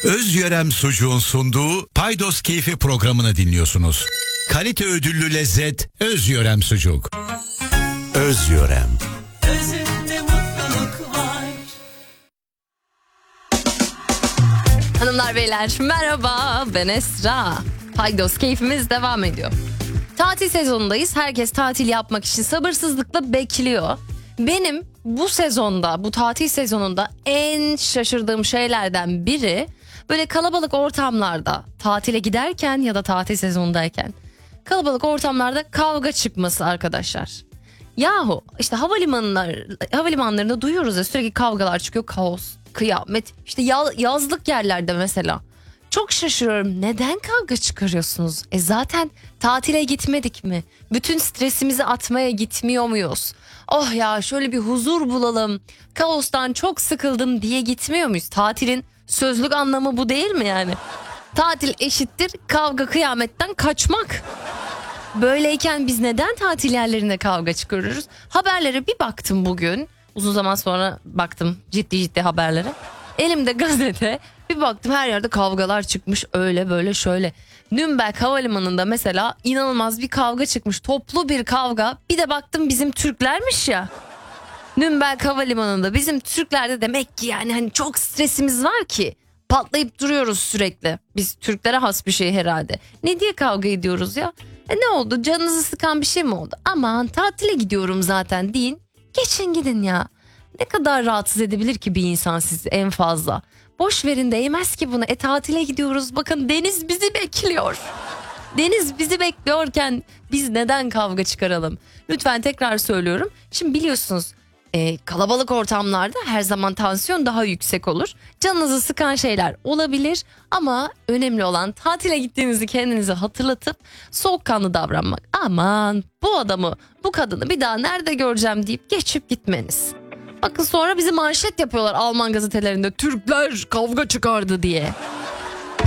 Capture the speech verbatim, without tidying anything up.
Özyörem Sucuğun sunduğu Paydos Keyfi programını dinliyorsunuz. Kalite ödüllü lezzet Özyörem Sucuk. Özyörem. Özünde mutluluk var. Hanımlar beyler merhaba, ben Esra. Paydos Keyfimiz devam ediyor. Tatil sezonundayız. Herkes tatil yapmak için sabırsızlıkla bekliyor. Benim bu sezonda, bu tatil sezonunda en şaşırdığım şeylerden biri böyle kalabalık ortamlarda tatile giderken ya da tatil sezonundayken kalabalık ortamlarda kavga çıkması arkadaşlar. Yahu işte havalimanlar, havalimanlarında duyuyoruz ya, sürekli kavgalar çıkıyor, kaos, kıyamet. İşte yazlık yerlerde mesela. Çok şaşırıyorum. Neden kavga çıkarıyorsunuz? E zaten tatile gitmedik mi? Bütün stresimizi atmaya gitmiyor muyuz? Oh ya şöyle bir huzur bulalım. Kaostan çok sıkıldım diye gitmiyor muyuz? Tatilin sözlük anlamı bu değil mi yani? Tatil eşittir kavga, kıyametten kaçmak. Böyleyken biz neden tatil yerlerinde kavga çıkarıyoruz? Haberlere bir baktım bugün. Uzun zaman sonra baktım ciddi ciddi haberlere. Elimde gazete, bir baktım her yerde kavgalar çıkmış, öyle böyle şöyle. Nürnberg Havalimanı'nda mesela inanılmaz bir kavga çıkmış, toplu bir kavga. Bir de baktım bizim Türklermiş ya. Nürnberg Havalimanı'nda bizim Türklerde demek ki yani hani çok stresimiz var ki patlayıp duruyoruz sürekli. Biz Türklere has bir şey herhalde. Ne diye kavga ediyoruz ya? E ne oldu, canınızı sıkan bir şey mi oldu? Aman tatile gidiyorum zaten deyin, geçin gidin ya. Ne kadar rahatsız edebilir ki bir insan sizi en fazla? Boş verin, değmez ki buna. E tatile gidiyoruz, bakın deniz bizi bekliyor. Deniz bizi bekliyorken biz neden kavga çıkaralım? Lütfen tekrar söylüyorum. Şimdi biliyorsunuz e, kalabalık ortamlarda her zaman tansiyon daha yüksek olur. Canınızı sıkan şeyler olabilir ama önemli olan tatile gittiğinizi kendinize hatırlatıp soğukkanlı davranmak. Aman bu adamı, bu kadını bir daha nerede göreceğim deyip geçip gitmeniz. Bakın sonra bizi manşet yapıyorlar Alman gazetelerinde, Türkler kavga çıkardı diye.